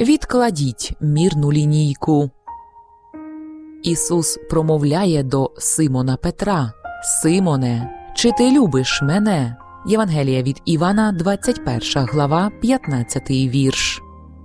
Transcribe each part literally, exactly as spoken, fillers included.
Відкладіть мірну лінійку. Ісус промовляє до Симона Петра: «Симоне, чи ти любиш мене?» Євангелія від Івана, двадцять перша глава, п'ятнадцятий вірш.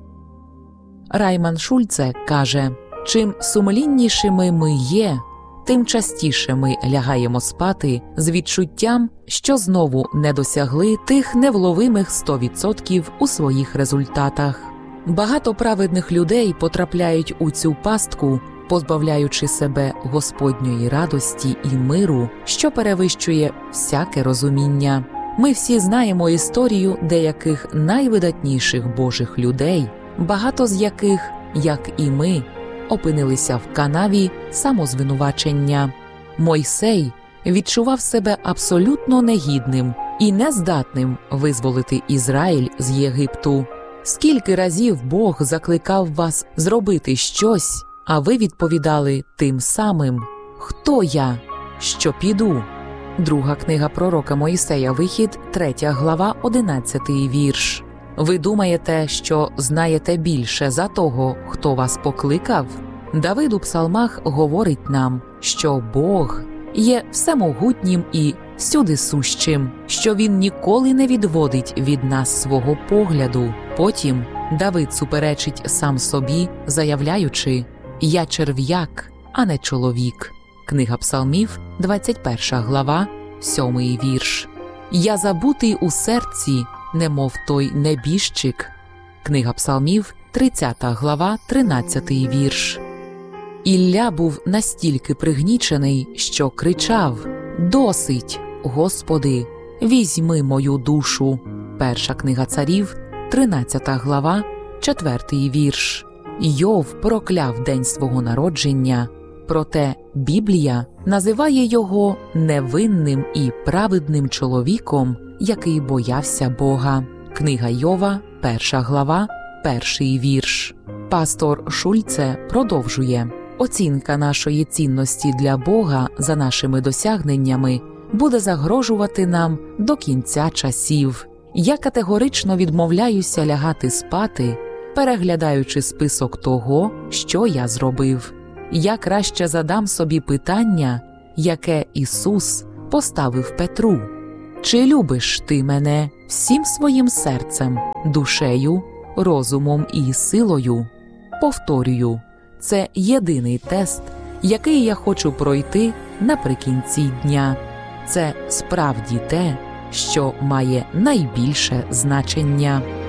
Райман Шульце каже: «Чим сумліннішими ми є, тим частіше ми лягаємо спати з відчуттям, що знову не досягли тих невловимих сто відсотків у своїх результатах». Багато праведних людей потрапляють у цю пастку, позбавляючи себе Господньої радості і миру, що перевищує всяке розуміння. Ми всі знаємо історію деяких найвидатніших Божих людей, багато з яких, як і ми, опинилися в канаві самозвинувачення. Мойсей відчував себе абсолютно негідним і нездатним визволити Ізраїль з Єгипту. Скільки разів Бог закликав вас зробити щось, а ви відповідали тим самим: «Хто я, що піду?» Друга книга пророка Мойсея, Вихід, третя глава, одинадцятий вірш. Ви думаєте, що знаєте більше за того, хто вас покликав? Давид у псалмах говорить нам, що Бог є всемогутнім і всюдисущим, що Він ніколи не відводить від нас свого погляду. Потім Давид суперечить сам собі, заявляючи: «Я черв'як, а не чоловік». Книга псалмів, двадцять перша глава, сьомий вірш. «Я забутий у серці, немов той небіжчик». Книга псалмів, тридцята глава, тринадцятий вірш. Ілля був настільки пригнічений, що кричав: «Досить, Господи, візьми мою душу». Перша книга царів, тринадцята глава, четвертий вірш. Йов прокляв день свого народження, проте Біблія називає його невинним і праведним чоловіком, який боявся Бога. Книга Йова, перша глава, перший вірш. Пастор Шульце продовжує: «Оцінка нашої цінності для Бога за нашими досягненнями буде загрожувати нам до кінця часів. Я категорично відмовляюся лягати спати, переглядаючи список того, що я зробив. Я краще задам собі питання, яке Ісус поставив Петру: «Чи любиш ти мене всім своїм серцем, душею, розумом і силою?» Повторюю, це єдиний тест, який я хочу пройти наприкінці дня. Це справді те, що має найбільше значення.